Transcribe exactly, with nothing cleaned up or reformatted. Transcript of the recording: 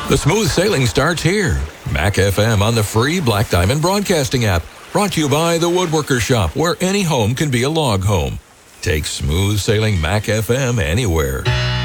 The smooth sailing starts here. Mac F M on the free Black Diamond Broadcasting app. Brought to you by the Woodworker Shop, where any home can be a log home. Take smooth sailing Mac F M anywhere.